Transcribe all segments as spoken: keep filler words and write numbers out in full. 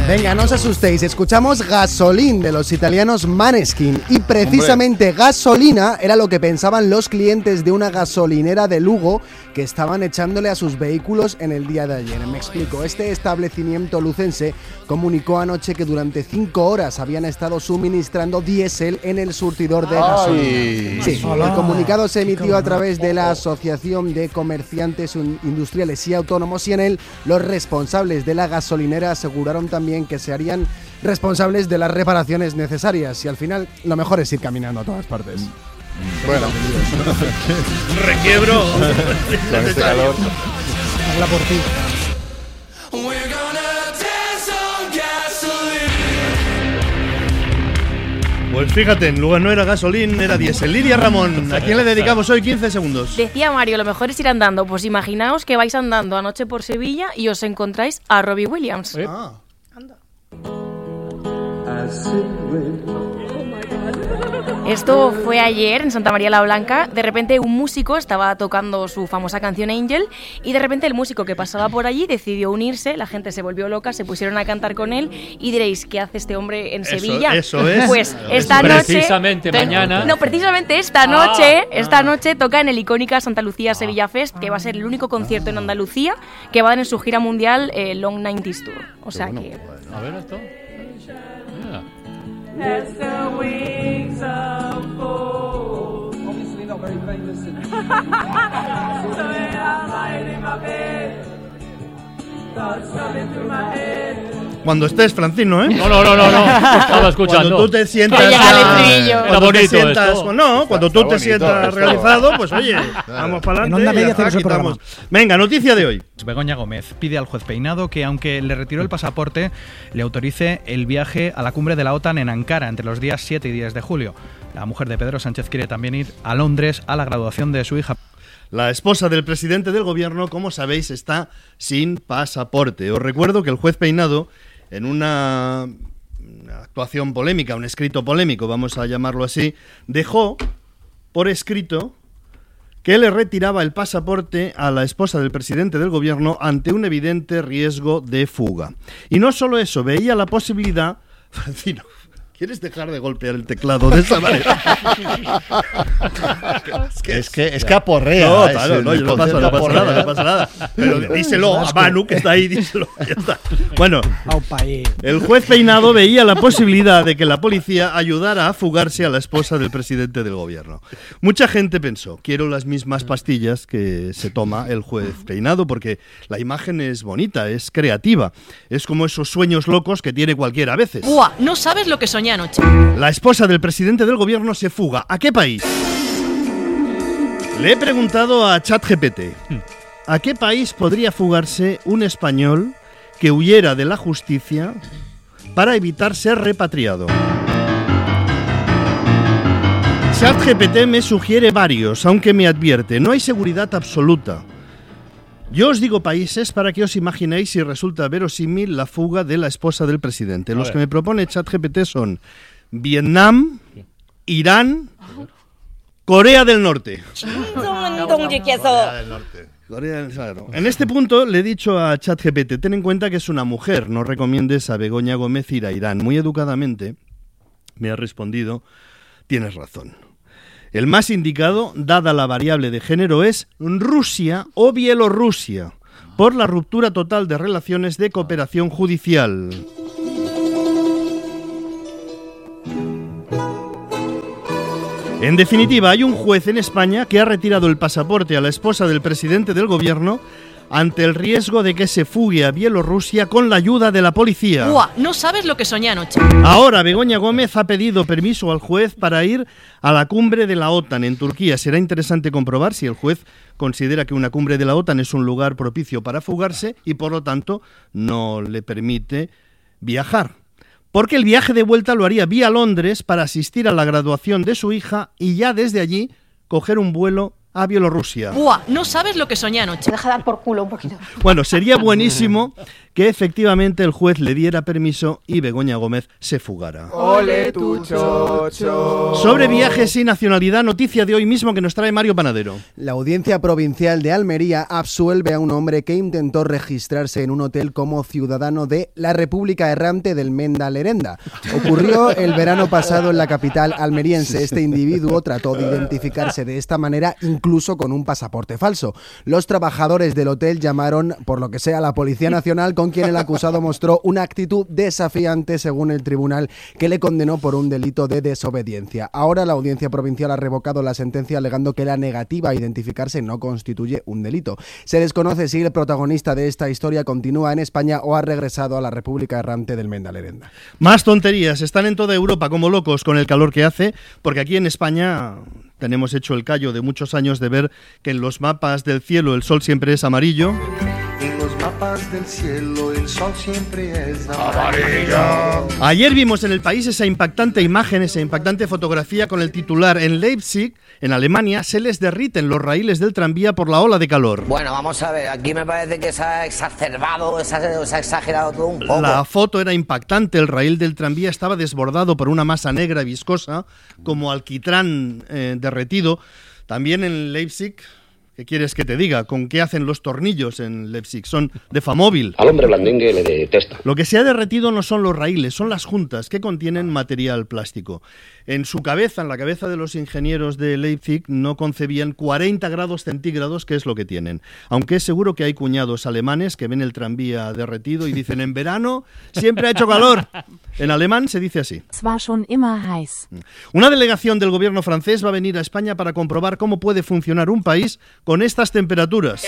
Venga, no os asustéis, escuchamos Gasolín de los italianos Maneskin y precisamente Hombre. gasolina era lo que pensaban los clientes de una gasolinera de Lugo que estaban echándole a sus vehículos en el día de ayer. Me explico, este establecimiento lucense comunicó anoche que durante cinco horas habían estado suministrando diésel en el surtidor de gasolina. Sí, el comunicado se emitió a través de la Asociación de Comerciantes Industriales y Autónomos y en él los responsables de la gasolinera aseguraron también que se harían responsables de las reparaciones necesarias y al final lo mejor es ir caminando a todas partes. Bueno, requiebro con este calor. Habla por ti. Pues fíjate, en lugar no era gasolín, era diésel. Lidia Ramón, ¿a quién le dedicamos hoy quince segundos? Decía Mario, lo mejor es ir andando. Pues imaginaos que vais andando anoche por Sevilla y os encontráis a Robbie Williams. ¿Eh? Ah. Anda. Esto fue ayer en Santa María la Blanca. De repente un músico estaba tocando su famosa canción Angel y de repente el músico que pasaba por allí decidió unirse, la gente se volvió loca, se pusieron a cantar con él y diréis, ¿qué hace este hombre en eso, Sevilla? Eso es. Pues esta eso noche... Precisamente te, mañana... No, precisamente esta noche, ah, esta ah. noche toca en el icónica Santa Lucía Sevilla Fest, que va a ser el único concierto en Andalucía que va a dar en su gira mundial eh, Long nineties Tour. O sea bueno, que... bueno. A ver esto. Mira. As the wings of gold. Obviously not very famous. So I'm lying in my bed. Thoughts running through my head. Cuando estés, Francino, ¿eh? No, no, no, no, no. Estaba escuchando. Cuando tú te sientas... Que llega el a- estribillo. Cuando Era te bonito sientas... esto. No, cuando tú Está te bonito, sientas esto. realizado, pues oye, vamos para En adelante. Onda y Media ya está, hacemos el quitamos. Venga, noticia de hoy. Begoña Gómez pide al juez Peinado que, aunque le retiró el pasaporte, le autorice el viaje a la cumbre de la OTAN en Ankara entre los días siete y diez de julio. La mujer de Pedro Sánchez quiere también ir a Londres a la graduación de su hija. La esposa del presidente del gobierno, como sabéis, está sin pasaporte. Os recuerdo que el juez Peinado, en una, una actuación polémica, un escrito polémico, vamos a llamarlo así, dejó por escrito que le retiraba el pasaporte a la esposa del presidente del gobierno ante un evidente riesgo de fuga. Y no solo eso, veía la posibilidad... Francino, ¿quieres dejar de golpear el teclado de esa manera? Es que, es que, es que aporrea. No, es claro, el no, yo no pasa, no pasa nada, no pasa nada. Pero díselo a Manu, que está ahí, díselo. Ya está. Bueno, el juez Peinado veía la posibilidad de que la policía ayudara a fugarse a la esposa del presidente del gobierno. Mucha gente pensó, quiero las mismas pastillas que se toma el juez Peinado, porque la imagen es bonita, es creativa. Es como esos sueños locos que tiene cualquiera a veces. ¡Buah! No sabes lo que soñé anoche. La esposa del presidente del gobierno se fuga. ¿A qué país? Le he preguntado a ChatGPT, ¿a qué país podría fugarse un español que huyera de la justicia para evitar ser repatriado? ChatGPT me sugiere varios, aunque me advierte, no hay seguridad absoluta. Yo os digo países para que os imaginéis si resulta verosímil la fuga de la esposa del presidente. Los que me propone ChatGPT son Vietnam, Irán, Corea del Norte. Corea del Norte. Corea del Norte. En este punto le he dicho a ChatGPT, ten en cuenta que es una mujer, no recomiendes a Begoña Gómez ir a Irán. Muy educadamente me ha respondido, tienes razón. El más indicado, dada la variable de género, es Rusia o Bielorrusia, por la ruptura total de relaciones de cooperación judicial. En definitiva, hay un juez en España que ha retirado el pasaporte a la esposa del presidente del gobierno ante el riesgo de que se fugue a Bielorrusia con la ayuda de la policía. ¡Buah! No sabes lo que soñé anoche. Ahora Begoña Gómez ha pedido permiso al juez para ir a la cumbre de la OTAN en Turquía. Será interesante comprobar si el juez considera que una cumbre de la OTAN es un lugar propicio para fugarse y por lo tanto no le permite viajar. Porque el viaje de vuelta lo haría vía Londres para asistir a la graduación de su hija y ya desde allí coger un vuelo a Bielorrusia. ¡Buah! No sabes lo que soñé anoche. Deja dar por culo un poquito. Bueno, sería buenísimo que efectivamente el juez le diera permiso y Begoña Gómez se fugara. ¡Ole tu chocho! Sobre viajes y nacionalidad, noticia de hoy mismo que nos trae Mario Panadero. La Audiencia Provincial de Almería absuelve a un hombre que intentó registrarse en un hotel como ciudadano de la República Errante del Menda Lerenda. Ocurrió el verano pasado en la capital almeriense. Este individuo trató de identificarse de esta manera, incluso con un pasaporte falso. Los trabajadores del hotel llamaron, por lo que sea, a la Policía Nacional, con quien el acusado mostró una actitud desafiante, según el tribunal, que le condenó por un delito de desobediencia. Ahora la Audiencia Provincial ha revocado la sentencia alegando que la negativa a identificarse no constituye un delito. Se desconoce si el protagonista de esta historia continúa en España o ha regresado a la República Errante del Menda Lerenda. Más tonterías, están en toda Europa como locos con el calor que hace, porque aquí en España tenemos hecho el callo de muchos años de ver que en los mapas del cielo el sol siempre es amarillo. En los mapas del cielo el sol siempre es amarillo. Ayer vimos en El País esa impactante imagen, esa impactante fotografía con el titular: en Leipzig, en Alemania, se les derriten los raíles del tranvía por la ola de calor. Bueno, vamos a ver, aquí me parece que se ha exacerbado, se ha, se ha exagerado todo un poco. La foto era impactante, el raíl del tranvía estaba desbordado por una masa negra y viscosa, como alquitrán eh, derretido. También en Leipzig... ¿Qué quieres que te diga? ¿Con qué hacen los tornillos en Leipzig? Son de Famóvil. Al hombre blandengue le detesta. Lo que se ha derretido no son los raíles, son las juntas que contienen material plástico. En su cabeza, en la cabeza de los ingenieros de Leipzig, no concebían cuarenta grados centígrados, que es lo que tienen. Aunque es seguro que hay cuñados alemanes que ven el tranvía derretido y dicen: en verano siempre ha hecho calor. En alemán se dice así. Es war schon immer heiß. Una delegación del gobierno francés va a venir a España para comprobar cómo puede funcionar un país con estas temperaturas.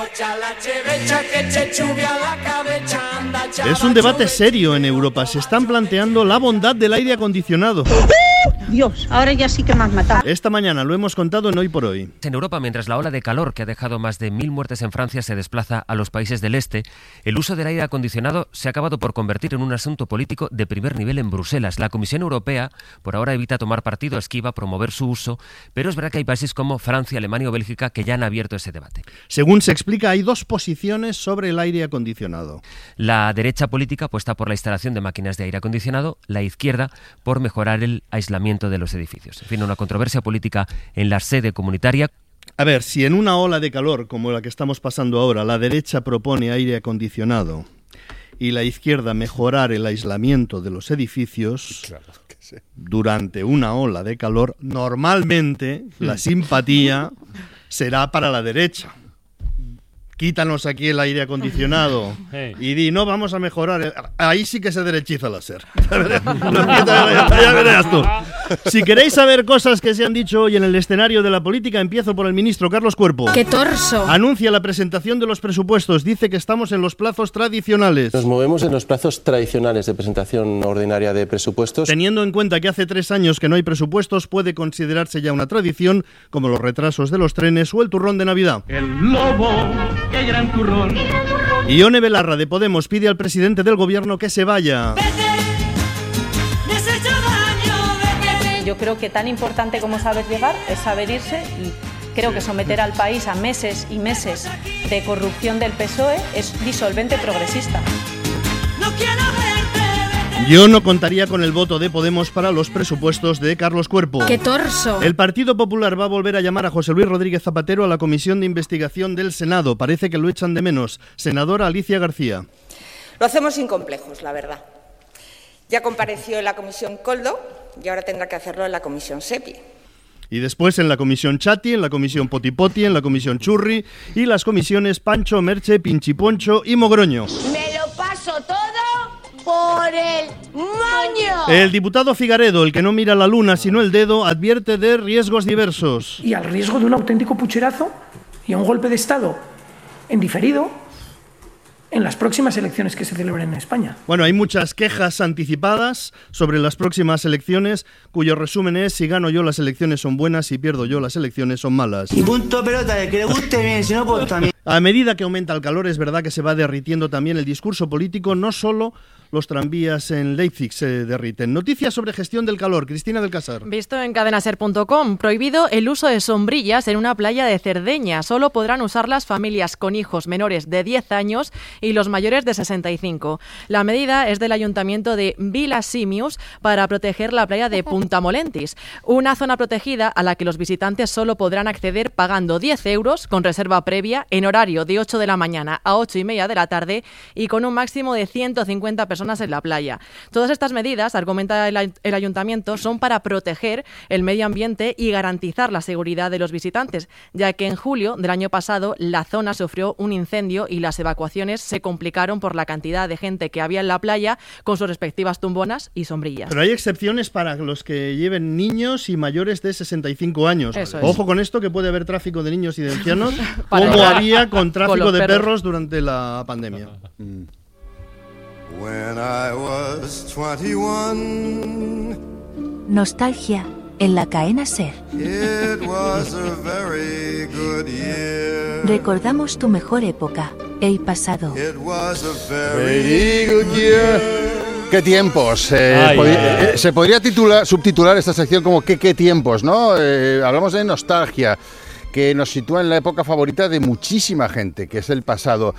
Es un debate serio en Europa. Se están planteando la bondad del aire acondicionado. Dios, ahora ya sí que me has matado. Esta mañana lo hemos contado en Hoy por Hoy. En Europa, mientras la ola de calor que ha dejado más de mil muertes en Francia se desplaza a los países del este, el uso del aire acondicionado se ha acabado por convertir en un asunto político de primer nivel en Bruselas. La Comisión Europea por ahora evita tomar partido, esquiva promover su uso, pero es verdad que hay países como Francia, Alemania o Bélgica que ya han abierto ese debate. Según se explica, hay dos posiciones sobre el aire acondicionado. La derecha política apuesta por la instalación de máquinas de aire acondicionado, la izquierda por mejorar el aislamiento de los edificios. En fin, una controversia política en la sede comunitaria. A ver, si en una ola de calor como la que estamos pasando ahora, la derecha propone aire acondicionado y la izquierda mejorar el aislamiento de los edificios, claro que sí, durante una ola de calor, normalmente la simpatía será para la derecha. Quítanos aquí el aire acondicionado y di, no, vamos a mejorar. Ahí sí que se derechiza la SER. Ya verás tú. Si queréis saber cosas que se han dicho hoy en el escenario de la política, empiezo por el ministro Carlos Cuerpo. ¡Qué torso! Anuncia la presentación de los presupuestos. Dice que estamos en los plazos tradicionales. Nos movemos en los plazos tradicionales de presentación ordinaria de presupuestos. Teniendo en cuenta que hace tres años que no hay presupuestos, puede considerarse ya una tradición, como los retrasos de los trenes o el turrón de Navidad. El lobo... ¡Qué gran turrón! Ione Belarra, de Podemos, pide al presidente del gobierno que se vaya. Yo creo que tan importante como saber llegar es saber irse, y creo que someter al país a meses y meses de corrupción del P S O E es disolvente progresista. No quiero verte, Yo no contaría con el voto de Podemos para los presupuestos de Carlos Cuerpo. ¡Qué torso! El Partido Popular va a volver a llamar a José Luis Rodríguez Zapatero a la Comisión de Investigación del Senado. Parece que lo echan de menos. Senadora Alicia García. Lo hacemos sin complejos, la verdad. Ya compareció en la Comisión Coldo y ahora tendrá que hacerlo en la Comisión Sepi. Y después en la Comisión Chati, en la Comisión Potipoti, en la Comisión Churri y las comisiones Pancho, Merche, Pinchiponcho y Mogroño. Me lo paso todo por el moño. El diputado Figaredo, el que no mira la luna sino el dedo, advierte de riesgos diversos. Y al riesgo de un auténtico pucherazo y a un golpe de Estado en diferido en las próximas elecciones que se celebren en España. Bueno, hay muchas quejas anticipadas sobre las próximas elecciones, cuyo resumen es: si gano yo las elecciones son buenas, si pierdo yo las elecciones son malas. Y punto pelota, el que le guste bien, si no, pues también. A medida que aumenta el calor, es verdad que se va derritiendo también el discurso político, no solo los tranvías en Leipzig se derriten. Noticias sobre gestión del calor. Cristina del Casar. Visto en cadenaser punto com, prohibido el uso de sombrillas en una playa de Cerdeña. Solo podrán usarlas familias con hijos menores de diez años y los mayores de sesenta y cinco. La medida es del ayuntamiento de Vila Simius para proteger la playa de Punta Molentis, una zona protegida a la que los visitantes solo podrán acceder pagando diez euros con reserva previa en horario de ocho de la mañana a ocho y media de la tarde y con un máximo de ciento cincuenta personas en la playa. Todas estas medidas, argumenta el, el ayuntamiento, son para proteger el medio ambiente y garantizar la seguridad de los visitantes, ya que en julio del año pasado la zona sufrió un incendio y las evacuaciones se complicaron por la cantidad de gente que había en la playa con sus respectivas tumbonas y sombrillas. Pero hay excepciones para los que lleven niños y mayores de sesenta y cinco años. Eso es. Ojo con esto, que puede haber tráfico de niños y de ancianos, Para- como había con tráfico con los de perros. perros durante la pandemia. When I was twenty-one, Nostalgia en la cadena SER. it was a very good year. Recordamos tu mejor época, el pasado. It was a Very good year. ¿Qué tiempos? Eh, Ay, pod- ay, eh, se podría titular, subtitular esta sección como ¿qué, qué tiempos? ¿No? Eh, hablamos de nostalgia, que nos sitúa en la época favorita de muchísima gente, que es el pasado.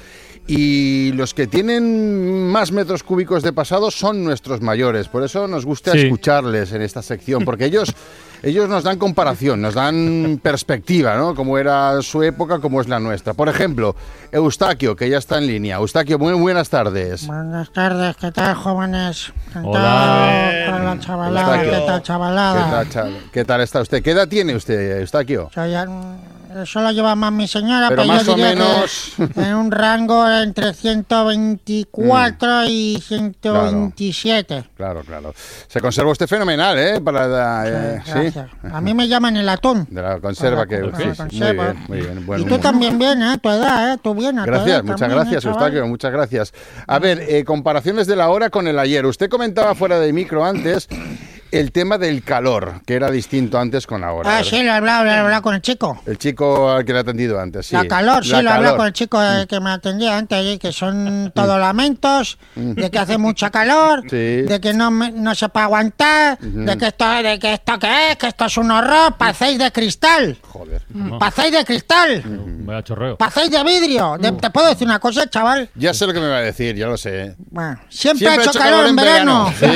Y los que tienen más metros cúbicos de pasado son nuestros mayores. Por eso nos gusta Sí. escucharles en esta sección, porque ellos, ellos nos dan comparación, nos dan perspectiva, ¿no? Cómo era su época, cómo es la nuestra. Por ejemplo, Eustaquio, que ya está en línea. Eustaquio, muy buenas tardes. Buenas tardes, ¿qué tal, jóvenes? ¿Qué Hola. tal con la chavalada? Eustaquio. ¿Qué tal, chavalada? ¿Qué tal, chaval? ¿Qué tal está usted? ¿Qué edad tiene usted, Eustaquio? Soy, mm, eso lo lleva más mi señora, Pero pero, más yo o diría menos- que en un rango entre ciento veinticuatro y ciento veintisiete. Claro, claro. Se conserva usted fenomenal, ¿eh? Para la, eh, Sí, ¿sí? gracias. A mí me llaman el atún. De la conserva que... Para sí, la sí, muy conserva. bien, muy bien. Buen Y tú humor. también bien, ¿eh? Tu edad, ¿eh? Tú bien, a tu Gracias, edad muchas también, ¿eh, gracias, chaval? Eustaquio, muchas gracias. A ver, eh, comparaciones de la hora con el ayer. Usted comentaba fuera de micro antes el tema del calor, que era distinto antes con ahora. Ah, ¿verdad? sí, lo he hablado, lo he hablado con el chico. El chico al que le ha atendido antes, sí. La calor, sí, La lo he hablado calor. Mm. con el chico eh, que me atendía antes, allí, que son todos lamentos, de que hace mucha calor, Sí. de que no, me- no se puede aguantar, Ujú. de que esto de que esto qué es, que esto es un horror, pacéis de cristal, Joder. pacéis de cristal, Vaya chorreo. pacéis de vidrio. De- te puedo decir una cosa, chaval. Ya sé lo que me va a decir, ya lo sé. Bueno, siempre, ha hecho calor, en verano. Sí,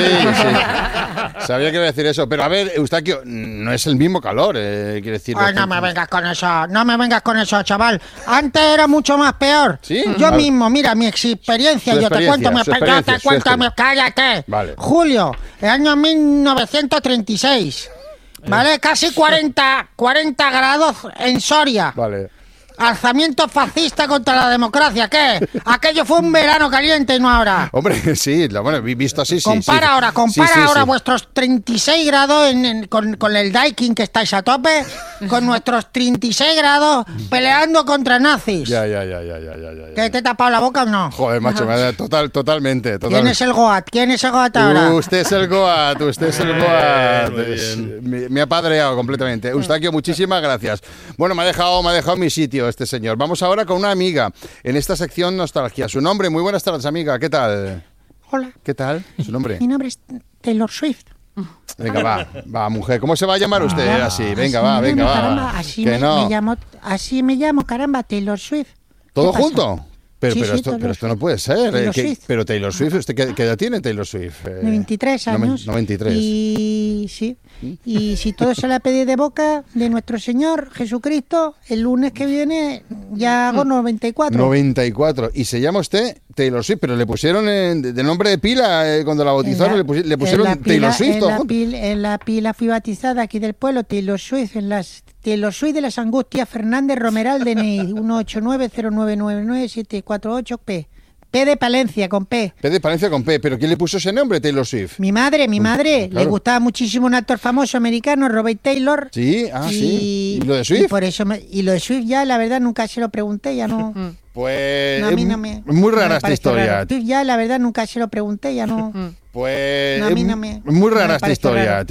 sí. Sabía que iba a decir eso. Pero a ver, Eustaquio, no es el mismo calor, eh, quiere decir... Ay, no me vengas con eso, no me vengas con eso, chaval. Antes era mucho más peor. ¿Sí? Yo A ver. mismo, mira, mi experiencia, Su yo te experiencia, cuento, mi su exper- yo experiencia, te su cuento, mi- experiencia. cállate. Vale. Julio, el año mil novecientos treinta y seis. ¿Vale? Casi cuarenta, cuarenta grados en Soria. Vale. Alzamiento fascista contra la democracia. ¿Qué? Aquello fue un verano caliente y no ahora. Hombre, sí, lo- bueno, vi- visto así, sí. Compara sí. ahora, compara Sí, sí, ahora sí. vuestros treinta y seis grados en- en- con, con el Daikin que estáis a tope, con nuestros treinta y seis grados peleando contra nazis. Ya, ya, ya, ya, ya, ya, ya. ¿Que te he tapado la boca o no? Joder, macho, me da- total, totalmente, ¿Quién totalmente. es el Goat? ¿Quién es el Goat ahora? Usted es el Goat, usted es el Goat. Es- Me, me ha padreado completamente. Eustaquio, muchísimas gracias. Bueno, me ha dejado, me ha dejado mi sitio este señor. Vamos ahora con una amiga en esta sección Nostalgia. Su nombre, muy buenas tardes, amiga. ¿Qué tal? Hola. ¿Qué tal? ¿Su nombre? Mi nombre es Taylor Swift. Venga, va, va, mujer. ¿Cómo se va a llamar usted Ah, así? Venga, así va, me venga, llamo, va. caramba, así Que me, no. me llamo, así me llamo, caramba, Taylor Swift. ¿Todo ¿Qué pasa? junto? Pero, Sí, pero, sí, esto, Taylor pero esto no Swift. puede ser. Taylor eh, que- Swift. pero Taylor Swift, ¿usted qué, qué edad tiene Taylor Swift? Eh, veintitrés noven- años. noventa y tres. Y sí. Y si todo se la pedí de boca de nuestro Señor Jesucristo, el lunes que viene ya hago noventa y cuatro. noventa y cuatro. Y se llama usted Taylor Swift, pero le pusieron en- de de nombre de pila eh, cuando la bautizaron, En la- le, pusi- le en pusieron la Taylor pila- Swift. En todo la, junto. pil- en la pila fui bautizada aquí del pueblo, Taylor Swift, en las Taylor Swift de las Angustias, Fernández Romeral, D N I uno ocho nueve cero nueve nueve nueve siete cuatro ocho P. P de Palencia, con P. P de Palencia con P. ¿Pero quién le puso ese nombre, Taylor Swift? Mi madre, mi madre, le claro. gustaba muchísimo un actor famoso americano, Robert Taylor. Sí, ah, sí. ¿Y lo de Y Swift? por eso me- y lo de Swift ya, la verdad, nunca se lo pregunté, ya no. Pues No, a mí es no me- muy no rara me esta parece historia. raro. Swift ya, la verdad, nunca se lo pregunté, ya no. Pues No, a mí es no me- muy no me rara esta parece historia. raro.